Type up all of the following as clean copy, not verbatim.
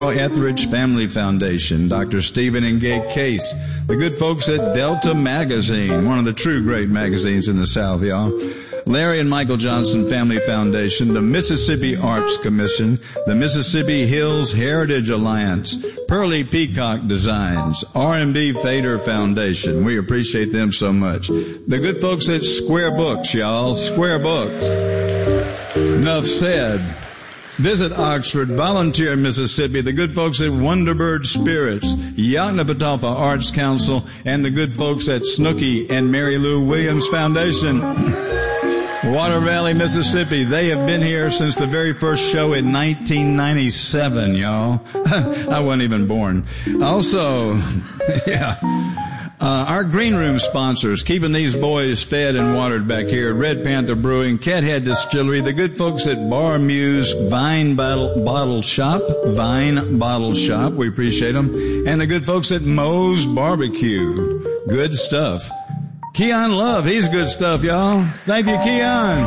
Etheridge Family Foundation, Dr. Stephen and Gay Case, the good folks at Delta Magazine, one of the true great magazines in the South, y'all. Larry and Michael Johnson Family Foundation, the Mississippi Arts Commission, the Mississippi Hills Heritage Alliance, Pearly Peacock Designs, R&B Fader Foundation. We appreciate them so much. The good folks at Square Books, y'all. Square Books. Enough said. Visit Oxford, volunteer in Mississippi, the good folks at Wonderbird Spirits, Yoknapatawpha Arts Council, and the good folks at Snooki and Mary Lou Williams Foundation. Water Valley, Mississippi, they have been here since the very first show in 1997, y'all. I wasn't even born. Also, our green room sponsors, keeping these boys fed and watered back here, Red Panther Brewing, Cathead Distillery, the good folks at Bar Muse, Vine Bottle Shop, we appreciate them, and the good folks at Moe's Barbecue. Good stuff. Keon Love, he's good stuff, y'all. Thank you, Keon.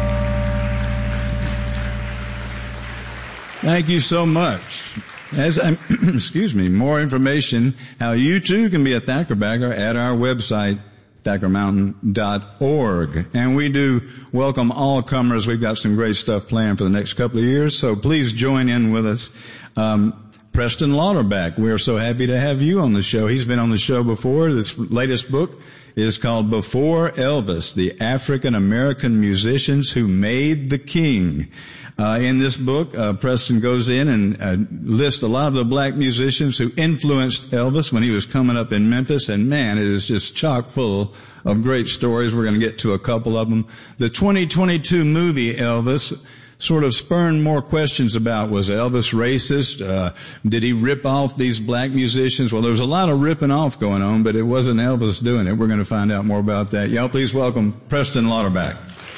Thank you so much. More information how you too can be a Thackerbacker at our website, thackermountain.org. And we do welcome all comers. We've got some great stuff planned for the next couple of years, so please join in with us. Preston Lauterbach, we're so happy to have you on the show. He's been on the show before. This latest book is called Before Elvis, the African American Musicians Who Made the King. In this book, Preston goes in and lists a lot of the black musicians who influenced Elvis when he was coming up in Memphis, and man, it is just chock full of great stories. We're going to get to a couple of them. The 2022 movie Elvis sort of spurned more questions about, was Elvis racist? Did he rip off these black musicians? Well, there was a lot of ripping off going on, but it wasn't Elvis doing it. We're going to find out more about that. Y'all please welcome Preston Lauterbach.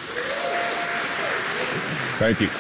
Thank you.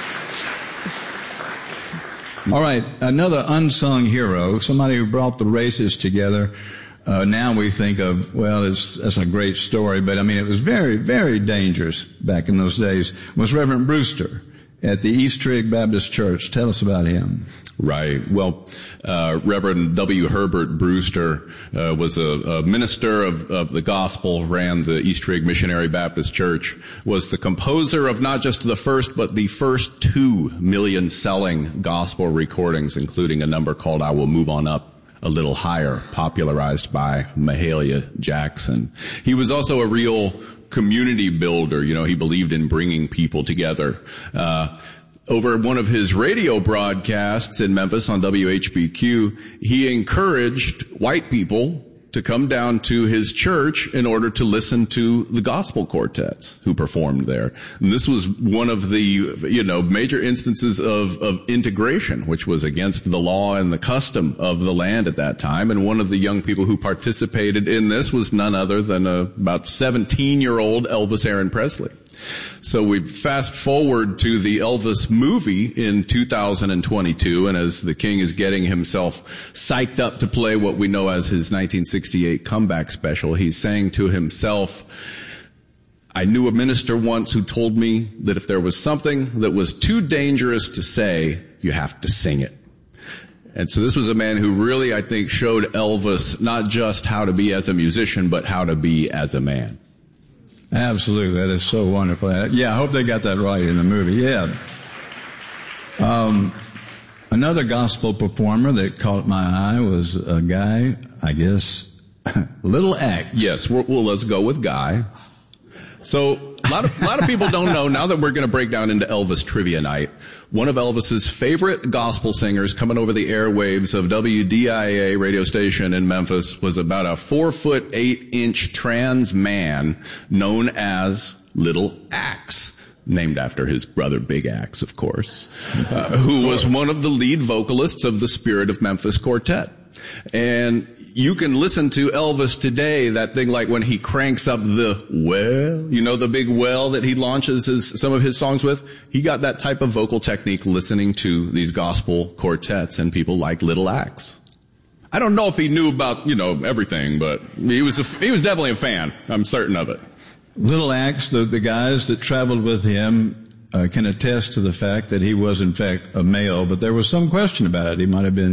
All right, another unsung hero, somebody who brought the races together. Now we think of, well, that's a great story, but I mean, it was very, very dangerous back in those days, was Reverend Brewster at the East Trigg Baptist Church. Tell us about him. Right. Well, Reverend W. Herbert Brewster was a minister of the gospel, ran the East Trigg Missionary Baptist Church, was the composer of not just the first, but the first 2 million selling gospel recordings, including a number called I Will Move On Up a Little Higher, popularized by Mahalia Jackson. He was also a real community builder. You know, he believed in bringing people together. Over one of his radio broadcasts in Memphis on WHBQ, he encouraged white people to come down to his church in order to listen to the gospel quartets who performed there. And this was one of the, major instances of integration, which was against the law and the custom of the land at that time. And one of the young people who participated in this was none other than about 17-year-old Elvis Aaron Presley. So we fast forward to the Elvis movie in 2022, and as the King is getting himself psyched up to play what we know as his 1968 comeback special, he's saying to himself, I knew a minister once who told me that if there was something that was too dangerous to say, you have to sing it. And so this was a man who really, I think, showed Elvis not just how to be as a musician, but how to be as a man. Absolutely. That is so wonderful. Yeah, I hope they got that right in the movie. Yeah. Another gospel performer that caught my eye was a guy, I guess, Little Axe. Yes, well, let's go with Guy. So a lot of people don't know, now that we're going to break down into Elvis Trivia Night, one of Elvis's favorite gospel singers coming over the airwaves of WDIA radio station in Memphis was about a 4'8" trans man known as Little Axe, named after his brother Big Axe, of course, who was one of the lead vocalists of the Spirit of Memphis Quartet. And you can listen to Elvis today, that thing like when he cranks up the well, the big well that he launches some of his songs with. He got that type of vocal technique listening to these gospel quartets and people like Little Axe. I don't know if he knew about, everything, but he was definitely a fan. I'm certain of it. Little Axe, the guys that traveled with him, can attest to the fact that he was in fact a male, but there was some question about it. He might have been